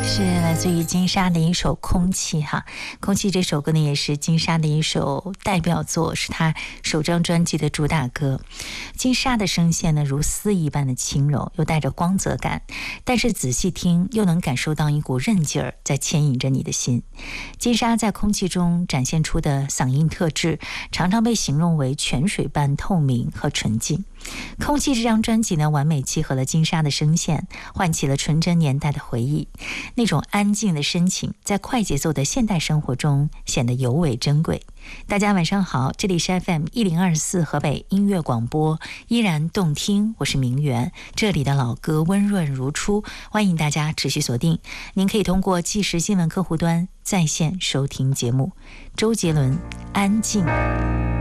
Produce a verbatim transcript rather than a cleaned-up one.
是来自于金莎的一首《空气》哈，《空气》这首歌呢也是金莎的一首代表作，是她首张专辑的主打歌。金莎的声线呢如丝一般的轻柔，又带着光泽感，但是仔细听又能感受到一股韧劲儿在牵引着你的心。金莎在《空气》中展现出的嗓音特质，常常被形容为泉水般透明和纯净。《空气》这张专辑呢，完美契合了金莎的声线，唤起了纯真年代的回忆。那种安静的深情，在快节奏的现代生活中显得尤为珍贵。大家晚上好，这里是 F M 一零二四河北音乐广播，依然动听，我是明媛，这里的老歌温润如初，欢迎大家持续锁定。您可以通过即时新闻客户端在线收听节目。周杰伦，安静。